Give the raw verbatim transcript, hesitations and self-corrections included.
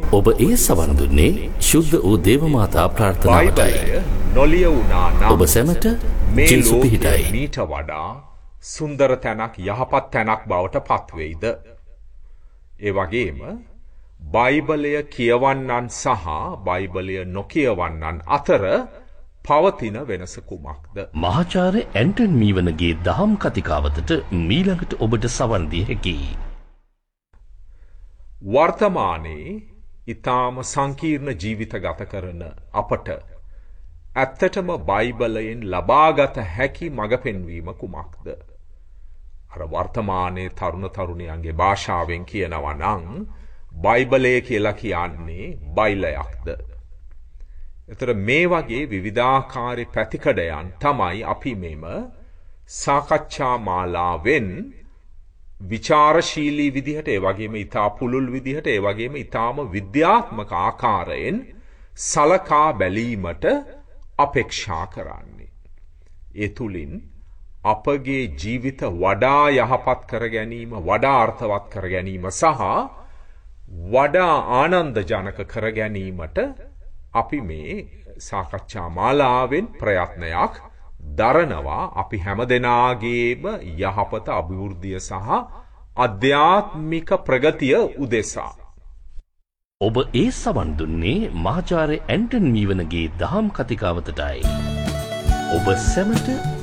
ඔබ ඒ සවන් දුන්නේ ශුද්ධ වූ දේවමාතා ප්‍රාර්ථනාවටයි. නොලිය වුණා නම් ඔබ සැමට මේ ජේසු ලෝකයේ පිහිටයි. මීට වඩා සුන්දර තැනක් යහපත් තැනක් බවට පත්වෙයිද? ඒ වගේම බයිබලය කියවන්නන් සහ බයිබලය නොකියවන්නන් අතර පවතින වෙනස කුමක්ද? මහාචාර්ය ඇන්ටන් මීවනගේ දහම් කතිකාවතට මීළඟට ඔබට සවන් දිය හැකියි. වර්තමානයේ ඊටාම සංකීර්ණ ජීවිත ගත කරන අපට ඇත්තටම බයිබලයෙන් ලබාගත හැකි මඟ පෙන්වීම කුමක්ද? අර වර්තමානයේ තරුණ තරුණියන්ගේ භාෂාවෙන් කියනවා නම් බයිබලය කියලා කියන්නේ බයිලයක්ද? එතකොට මේ වගේ විවිධාකාරී පැතිකඩයන් තමයි අපි මෙම සාකච්ඡා මාලාවෙන් විචාරශීලී විදිහට ඒ වගේම ඊටා පුළුල් විදිහට ඒ වගේම ඊටාම විද්‍යාත්මක ආකාරයෙන් සලකා බැලීමට අපේක්ෂා කරන්නේ. ඒ තුලින් අපගේ ජීවිත වඩා යහපත් කර ගැනීම, වඩා අර්ථවත් කර ගැනීම සහ වඩා ආනන්දජනක කර ගැනීමට අපි මේ සාකච්ඡා මාලාවෙන් ප්‍රයත්නයක් දරනවා. අපි හැමදෙනාගේම යහපත, අභිවෘද්ධිය සහ අධ්‍යාත්මික ප්‍රගතිය උදෙසා. ඔබ ඒ සවන් දුන්නේ මහාචාර්ය ඇන්ටන් මීවනගේ දහම් කතිකාවතටයි. ඔබ සැමට